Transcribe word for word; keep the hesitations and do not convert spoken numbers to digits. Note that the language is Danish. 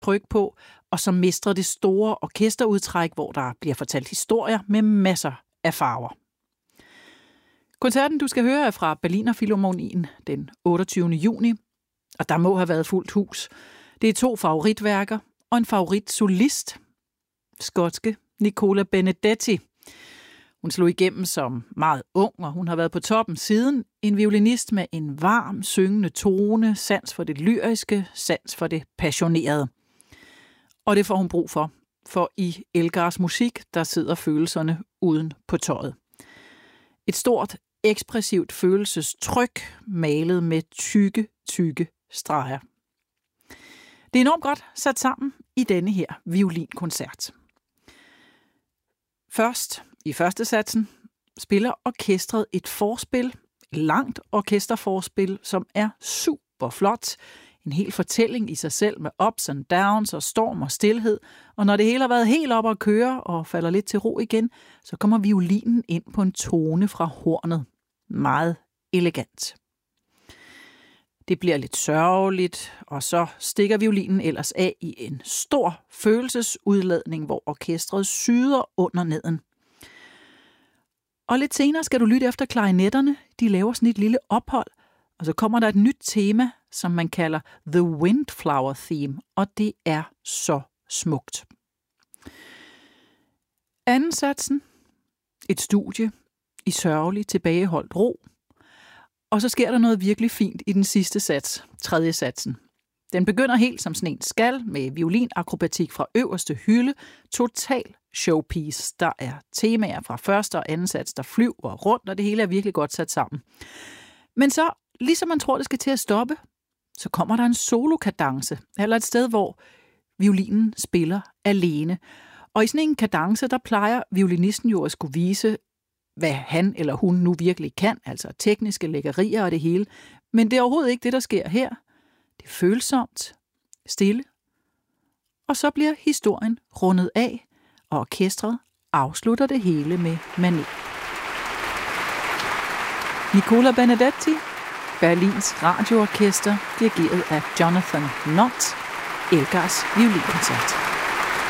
tryk på, og som mestrer det store orkesterudtræk, hvor der bliver fortalt historier med masser af farver. Koncerten, du skal høre, er fra Berliner Filharmonien den otteogtyvende juni, og der må have været fuldt hus. Det er to favoritværker og en favoritsolist, skotske Nicola Benedetti. Hun slog igennem som meget ung, og hun har været på toppen siden. En violinist med en varm, syngende tone, sans for det lyriske, sans for det passionerede. Og det får hun brug for, for i Elgars musik, der sidder følelserne uden på tøjet. Et stort, ekspressivt følelsestryk, malet med tykke, tykke streger. Det er enormt godt sat sammen i denne her violinkoncert. Først, i første satsen, spiller orkestret et forspil, et langt orkesterforspil, som er super flot. En hel fortælling i sig selv med ups and downs og storm og stilhed. Og når det hele har været helt op at køre og falder lidt til ro igen, så kommer violinen ind på en tone fra hornet. Meget elegant. Det bliver lidt sørgeligt, og så stikker violinen ellers af i en stor følelsesudladning, hvor orkestret syder under neden. Og lidt senere skal du lytte efter klarinetterne. De laver sådan et lille ophold, og så kommer der et nyt tema, som man kalder The Windflower Theme, og det er så smukt. Anden satsen, et studie i sørgelig tilbageholdt ro. Og så sker der noget virkelig fint i den sidste sats, tredje satsen. Den begynder helt som sådan en skal, med violinakrobatik fra øverste hylde, total showpiece. Der er temaer fra første og anden sats, der flyver rundt, og det hele er virkelig godt sat sammen. Men så, ligesom man tror, det skal til at stoppe, så kommer der en solokadence, eller et sted, hvor violinen spiller alene. Og i sådan en kadence, der plejer violinisten jo at skulle vise, hvad han eller hun nu virkelig kan, altså tekniske lækkerier og det hele. Men det er overhovedet ikke det, der sker her. Det er følsomt, stille, og så bliver historien rundet af, og orkestret afslutter det hele med manet. Nicola Benedetti, Berlins radioorkester, dirigeret af Jonathan Nott, Elgars violinkoncert.